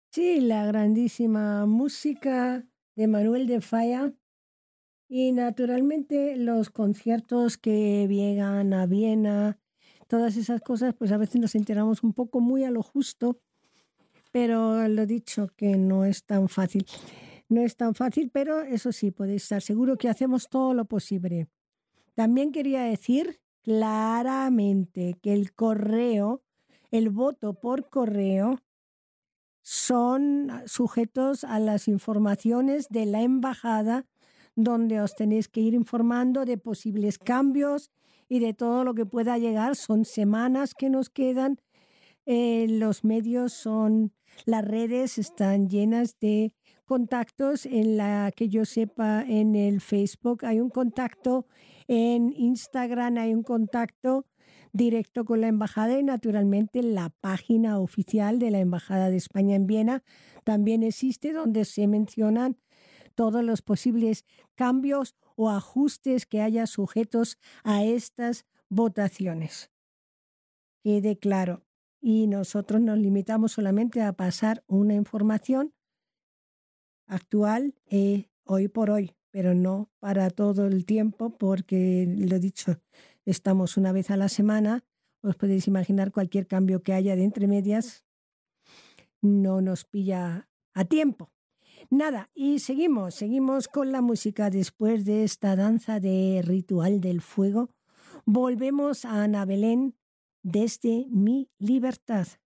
Sí, la grandísima música de Manuel de Falla y naturalmente los conciertos que llegan a Viena, todas esas cosas, pues a veces nos enteramos un poco muy a lo justo, pero lo dicho que no es tan fácil. No es tan fácil, pero eso sí, podéis estar seguro que hacemos todo lo posible. También quería decir claramente que el correo, el voto por correo, son sujetos a las informaciones de la embajada, donde os tenéis que ir informando de posibles cambios y de todo lo que pueda llegar. Son semanas que nos quedan. Los medios son, las redes están llenas de contactos. En la que yo sepa, en el Facebook hay un contacto, en Instagram hay un contacto directo con la embajada y naturalmente la página oficial de la Embajada de España en Viena también existe, donde se mencionan todos los posibles cambios o ajustes que haya sujetos a estas votaciones. Quede claro. Y nosotros nos limitamos solamente a pasar una información actual hoy por hoy, pero no para todo el tiempo, porque lo dicho, estamos una vez a la semana. Os podéis imaginar cualquier cambio que haya de entre medias, no nos pilla a tiempo. Nada, y seguimos con la música después de esta danza de Ritual del Fuego. Volvemos a Ana Belén desde Mi Libertad.